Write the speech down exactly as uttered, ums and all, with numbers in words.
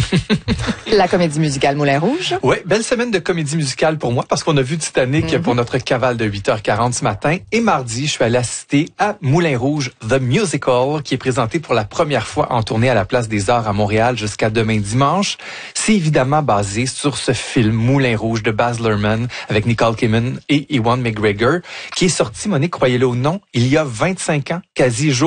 La comédie musicale Moulin Rouge. Oui, belle semaine de comédie musicale pour moi parce qu'on a vu Titanic mm-hmm. pour notre cavale de huit heures quarante ce matin. Et mardi, je suis allé assister à Moulin Rouge, The Musical, qui est présenté pour la première fois en tournée à la Place des Arts à Montréal jusqu'à demain dimanche. C'est évidemment basé sur ce film Moulin Rouge de Baz Luhrmann avec Nicole Kidman et Ewan McGregor qui est sorti, Monique, croyez-le ou non, il y a vingt-cinq ans, quasi jour